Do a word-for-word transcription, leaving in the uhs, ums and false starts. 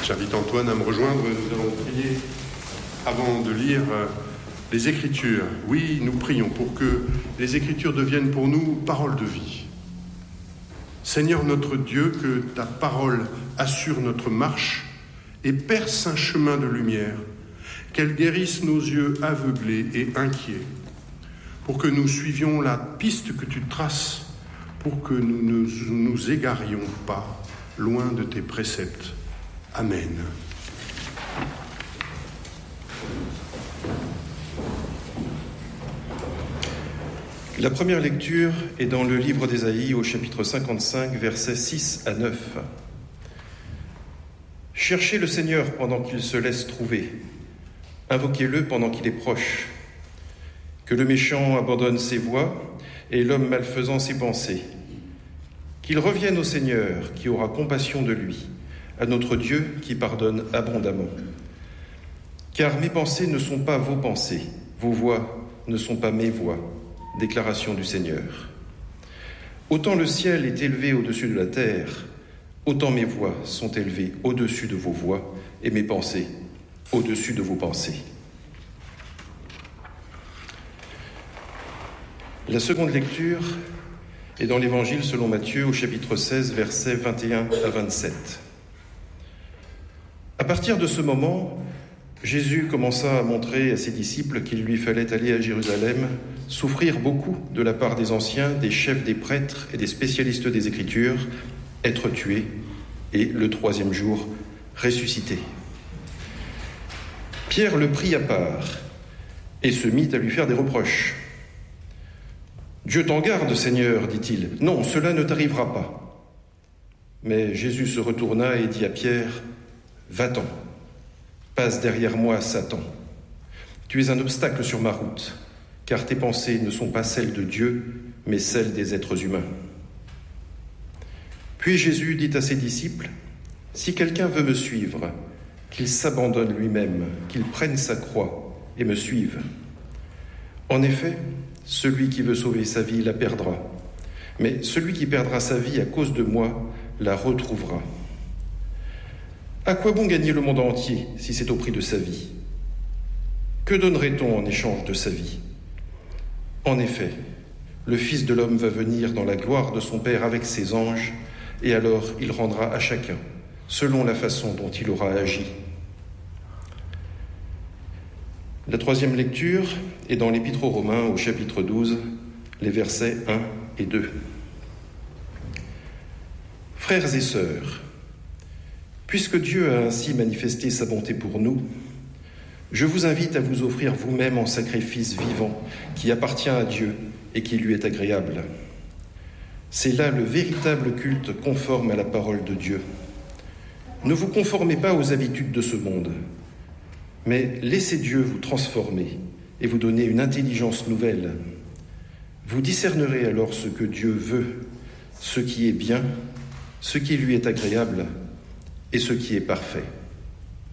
J'invite Antoine à me rejoindre. Nous allons prier avant de lire les Écritures. Oui, nous prions pour que les Écritures deviennent pour nous paroles de vie. Seigneur notre Dieu, que ta parole assure notre marche et perce un chemin de lumière, qu'elle guérisse nos yeux aveuglés et inquiets, pour que nous suivions la piste que tu traces, pour que nous ne nous égarions pas loin de tes préceptes. Amen. La première lecture est dans le livre d'Ésaïe au chapitre cinquante-cinq, versets six à neuf. Cherchez le Seigneur pendant qu'il se laisse trouver. Invoquez-le pendant qu'il est proche. Que le méchant abandonne ses voies et l'homme malfaisant ses pensées. Qu'il revienne au Seigneur qui aura compassion de lui, à notre Dieu qui pardonne abondamment. Car mes pensées ne sont pas vos pensées, vos voix ne sont pas mes voix. Déclaration du Seigneur. Autant le ciel est élevé au-dessus de la terre, autant mes voix sont élevées au-dessus de vos voix et mes pensées au-dessus de vos pensées. La seconde lecture est dans l'Évangile selon Matthieu au chapitre seize, versets vingt et un à vingt-sept. À partir de ce moment, Jésus commença à montrer à ses disciples qu'il lui fallait aller à Jérusalem, souffrir beaucoup de la part des anciens, des chefs des prêtres et des spécialistes des Écritures, être tué et, le troisième jour, ressuscité. Pierre le prit à part et se mit à lui faire des reproches. « Dieu t'en garde, Seigneur, dit-il. Non, cela ne t'arrivera pas. » Mais Jésus se retourna et dit à Pierre, « Va-t'en. Passe derrière moi, Satan. Tu es un obstacle sur ma route, car tes pensées ne sont pas celles de Dieu, mais celles des êtres humains. » Puis Jésus dit à ses disciples, « Si quelqu'un veut me suivre, qu'il s'abandonne lui-même, qu'il prenne sa croix et me suive. En effet, celui qui veut sauver sa vie la perdra, mais celui qui perdra sa vie à cause de moi la retrouvera. À quoi bon gagner le monde entier si c'est au prix de sa vie? Que donnerait-on en échange de sa vie? En effet, le Fils de l'homme va venir dans la gloire de son Père avec ses anges, et alors il rendra à chacun selon la façon dont il aura agi. » La troisième lecture est dans l'Épître aux Romains au chapitre douze, les versets un et deux. « Frères et sœurs, puisque Dieu a ainsi manifesté sa bonté pour nous, je vous invite à vous offrir vous-même en sacrifice vivant qui appartient à Dieu et qui lui est agréable. C'est là le véritable culte conforme à la parole de Dieu. Ne vous conformez pas aux habitudes de ce monde, mais laissez Dieu vous transformer et vous donner une intelligence nouvelle. Vous discernerez alors ce que Dieu veut, ce qui est bien, ce qui lui est agréable et ce qui est parfait. »